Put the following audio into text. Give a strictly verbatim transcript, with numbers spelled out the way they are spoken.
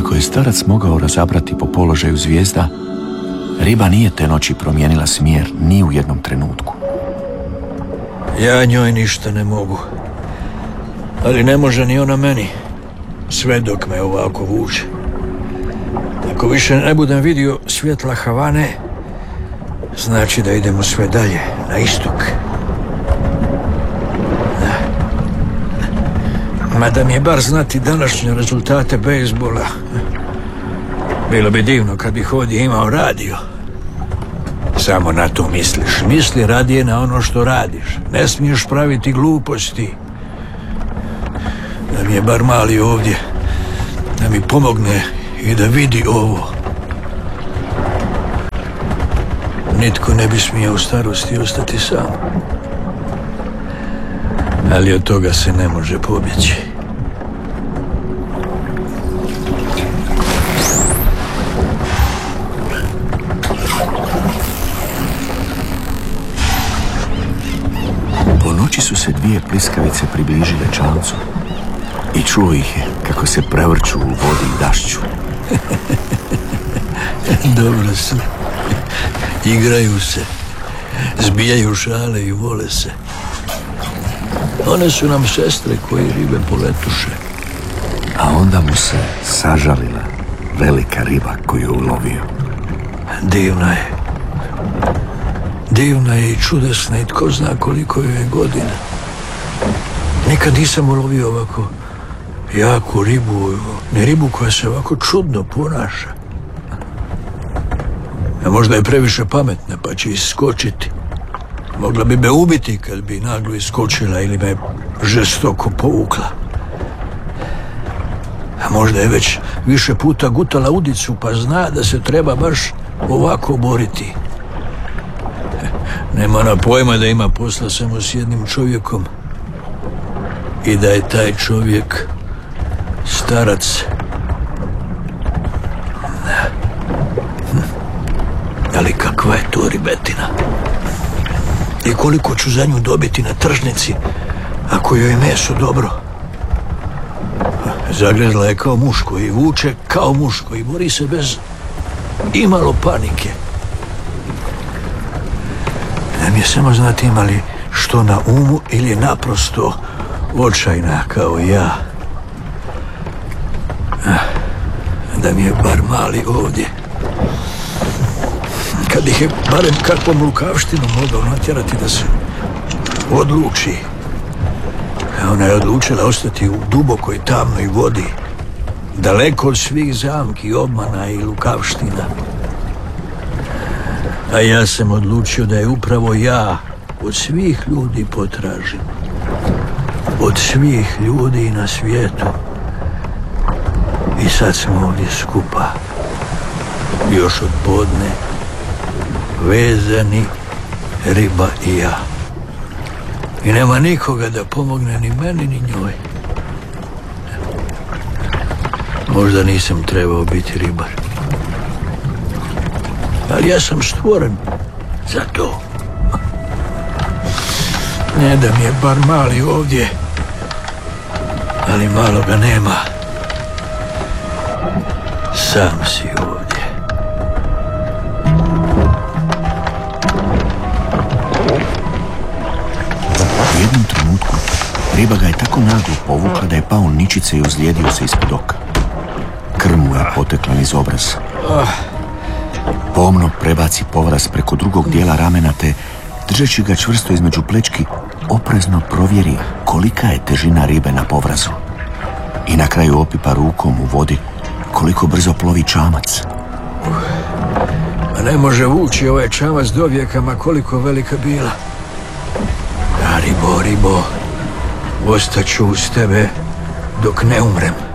Koliko je starac mogao razabrati po položaju zvijezda, riba nije te noći promijenila smjer ni u jednom trenutku. Ja njoj ništa ne mogu, ali ne može ni ona meni, sve dok me ovako vuče. Ako više ne budem vidio svjetla Havane, znači da idemo sve dalje, na istok. Mada mi je bar znati današnje rezultate bejzbola. Bilo bi divno kad bih ovdje imao radio. Samo na to misliš. Misli radije na ono što radiš. Ne smiješ praviti gluposti. Da mi je bar mali ovdje, da mi pomogne i da vidi ovo. Nitko ne bi smio u starosti ostati sam. Ali od toga se ne može pobjeći. Po noći su se dvije pliskavice približile čamcu i čuo ih je kako se prevrću u vodi i dašću. Dobro su. Igraju se, zbijaju šale i vole se. One su nam sestre koji ribe poletuše. A onda mu se sažalila velika riba koju je ulovio. Divna je. Divna je i čudesna i tko zna koliko joj je godina. Nikad nisam ulovio ovako jaku ribu, ne ribu koja se ovako čudno ponaša. A možda je previše pametna pa će iskočiti. Mogla bi me ubiti kad bi naglo iskočila ili me žestoko povukla. A možda je već više puta gutala udicu pa zna da se treba baš ovako boriti. Nema ona pojma da ima posla samo s jednim čovjekom i da je taj čovjek starac. Ali kakva je to ribetina? I koliko ću za nju dobiti na tržnici ako joj je meso dobro? Zagrezla je kao muško i vuče kao muško i bori se bez imalo panike. Ne mi je samo znati ima li što na umu ili je naprosto očajna kao ja. Da mi je bar mali ovdje. Kad ih je barem kakvom lukavštinom mogao natjerati da se odluči. Ona je odlučila ostati u dubokoj tamnoj vodi, daleko od svih zamki, obmana i lukavština. A ja sam odlučio da je upravo ja od svih ljudi potražim. Od svih ljudi na svijetu. I sad smo ovdje skupa. Još od podne. Vezani, riba i ja. I nema nikoga da pomogne ni meni ni njoj. Možda nisam trebao biti ribar. Ali ja sam stvoren za to. Ne da mi je bar mali ovdje, ali malo ga nema. Sam si ovdje. U jednom trenutku riba ga je tako naglo povukla da je pao ničice i ozlijedio se ispod oka. Krv mu je potekla niz obraz. Pomno prebaci povraz preko drugog dijela ramena te, držeći ga čvrsto između plečki, oprezno provjeri kolika je težina ribe na povrazu. I na kraju opipa rukom u vodi koliko brzo plovi čamac. A ne može vući ovaj čamac do vijeka, ma koliko velika bila. A ribo, ribo, ostaću uz tebe dok ne umrem.